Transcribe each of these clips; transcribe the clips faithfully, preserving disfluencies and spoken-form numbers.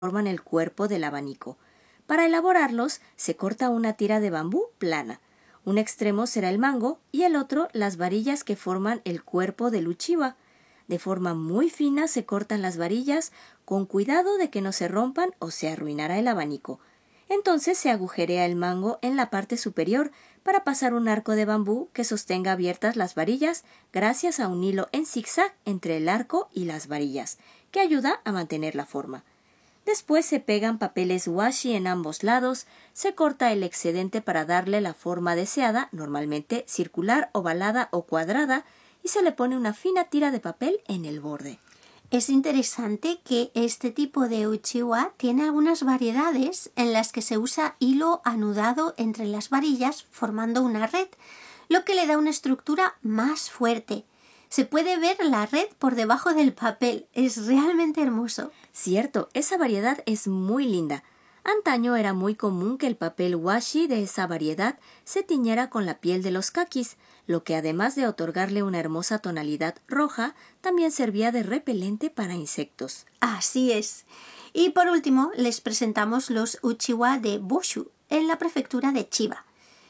forman el cuerpo del abanico. Para elaborarlos, se corta una tira de bambú plana. Un extremo será el mango y el otro las varillas que forman el cuerpo del uchiwa. De forma muy fina se cortan las varillas con cuidado de que no se rompan o se arruinará el abanico. Entonces se agujerea el mango en la parte superior para pasar un arco de bambú que sostenga abiertas las varillas gracias a un hilo en zigzag entre el arco y las varillas, que ayuda a mantener la forma. Después se pegan papeles washi en ambos lados, se corta el excedente para darle la forma deseada, normalmente circular, ovalada o cuadrada, y se le pone una fina tira de papel en el borde. Es interesante que este tipo de uchiwa tiene algunas variedades en las que se usa hilo anudado entre las varillas formando una red, lo que le da una estructura más fuerte. Se puede ver la red por debajo del papel. Es realmente hermoso. Cierto, esa variedad es muy linda. Antaño era muy común que el papel washi de esa variedad se tiñera con la piel de los kakis, lo que además de otorgarle una hermosa tonalidad roja, también servía de repelente para insectos. Así es. Y por último, les presentamos los uchiwa de Boshu, en la prefectura de Chiba.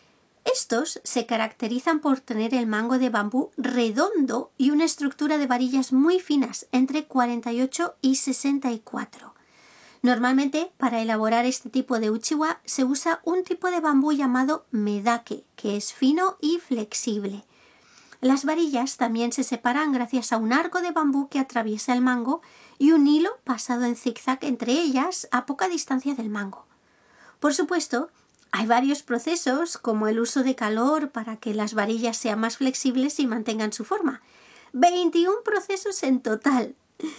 Estos se caracterizan por tener el mango de bambú redondo y una estructura de varillas muy finas, entre cuarenta y ocho y sesenta y cuatro. Normalmente, para elaborar este tipo de uchiwa se usa un tipo de bambú llamado medake, que es fino y flexible. Las varillas también se separan gracias a un arco de bambú que atraviesa el mango y un hilo pasado en zigzag entre ellas a poca distancia del mango. Por supuesto, hay varios procesos, como el uso de calor para que las varillas sean más flexibles y mantengan su forma. veintiún procesos en total.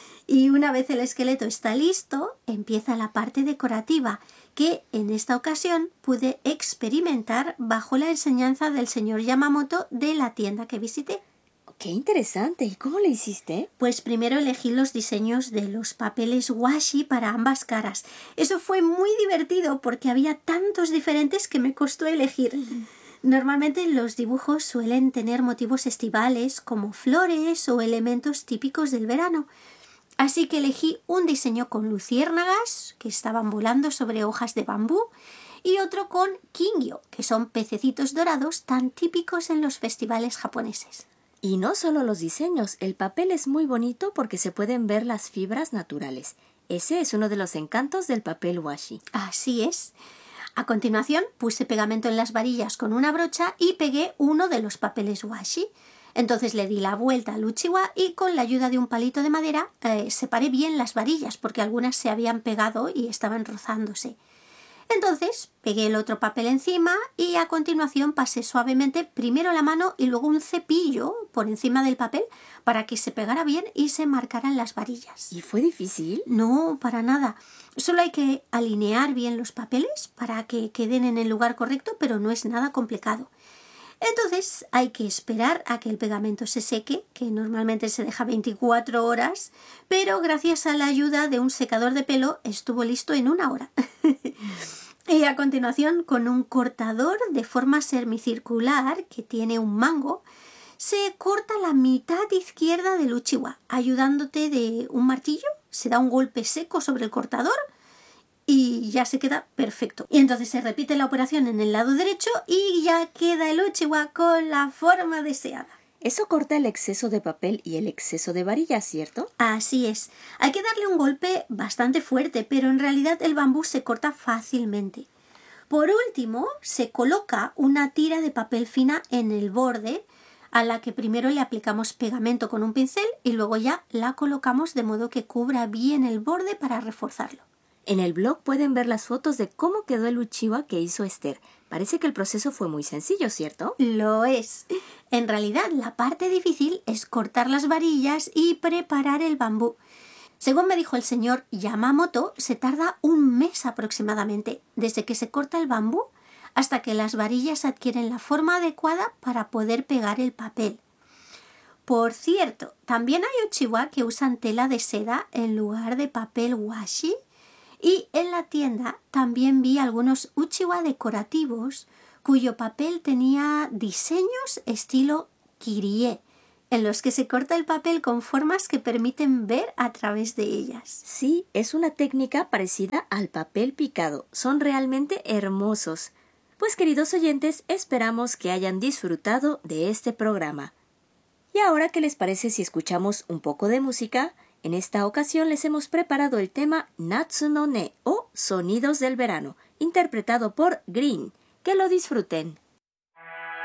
Y una vez el esqueleto está listo, empieza la parte decorativa, que en esta ocasión pude experimentar bajo la enseñanza del señor Yamamoto de la tienda que visité. ¡Qué interesante! ¿Y cómo lo hiciste? Pues primero elegí los diseños de los papeles washi para ambas caras. Eso fue muy divertido porque había tantos diferentes que me costó elegir. Normalmente los dibujos suelen tener motivos estivales como flores o elementos típicos del verano. Así que elegí un diseño con luciérnagas que estaban volando sobre hojas de bambú y otro con kingyo, que son pececitos dorados tan típicos en los festivales japoneses. Y no solo los diseños, el papel es muy bonito porque se pueden ver las fibras naturales. Ese es uno de los encantos del papel washi. Así es. A continuación puse pegamento en las varillas con una brocha y pegué uno de los papeles washi. Entonces le di la vuelta al uchiwa y con la ayuda de un palito de madera eh, separé bien las varillas porque algunas se habían pegado y estaban rozándose. Entonces pegué el otro papel encima y a continuación pasé suavemente primero la mano y luego un cepillo por encima del papel para que se pegara bien y se marcaran las varillas. ¿Y fue difícil? No, para nada. Solo hay que alinear bien los papeles para que queden en el lugar correcto, pero no es nada complicado. Entonces hay que esperar a que el pegamento se seque, que normalmente se deja veinticuatro horas, pero gracias a la ayuda de un secador de pelo estuvo listo en una hora. Y a continuación, con un cortador de forma semicircular que tiene un mango, se corta la mitad izquierda del uchiwa, ayudándote de un martillo, se da un golpe seco sobre el cortador y ya se queda perfecto. Y entonces se repite la operación en el lado derecho y ya queda el uchiwa con la forma deseada. Eso corta el exceso de papel y el exceso de varillas, ¿cierto? Así es. Hay que darle un golpe bastante fuerte, pero en realidad el bambú se corta fácilmente. Por último, se coloca una tira de papel fina en el borde, a la que primero le aplicamos pegamento con un pincel y luego ya la colocamos de modo que cubra bien el borde para reforzarlo. En el blog pueden ver las fotos de cómo quedó el uchiwa que hizo Esther. Parece que el proceso fue muy sencillo, ¿cierto? Lo es. En realidad, la parte difícil es cortar las varillas y preparar el bambú. Según me dijo el señor Yamamoto, se tarda un mes aproximadamente, desde que se corta el bambú hasta que las varillas adquieren la forma adecuada para poder pegar el papel. Por cierto, también hay uchiwa que usan tela de seda en lugar de papel washi. Y en la tienda también vi algunos uchiwa decorativos cuyo papel tenía diseños estilo kirie, en los que se corta el papel con formas que permiten ver a través de ellas. Sí, es una técnica parecida al papel picado. Son realmente hermosos. Pues queridos oyentes, esperamos que hayan disfrutado de este programa. Y ahora, ¿qué les parece si escuchamos un poco de música? En esta ocasión les hemos preparado el tema Natsu no Ne o Sonidos del Verano, interpretado por Green. Que lo disfruten.